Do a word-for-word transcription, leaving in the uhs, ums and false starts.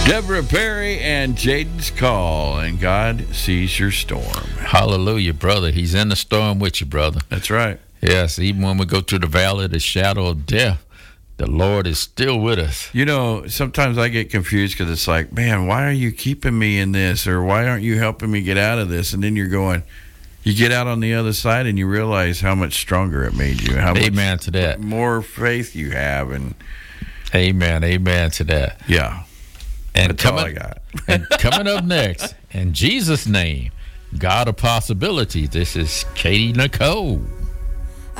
Deborah Perry and Jaden's Call, and God sees your storm. Hallelujah, brother. He's in the storm with you, brother. That's right. Yes, even when we go through the valley of the shadow of death, the Lord is still with us. You know, sometimes I get confused because it's like, man, why are you keeping me in this? Or why aren't you helping me get out of this? And then you're going, you get out on the other side and you realize how much stronger it made you. How Amen much to that. More faith you have. And Amen. Amen to that. Yeah. And That's coming, all I got. And coming up next, in Jesus' name, God of possibilities, this is Katie Nicole.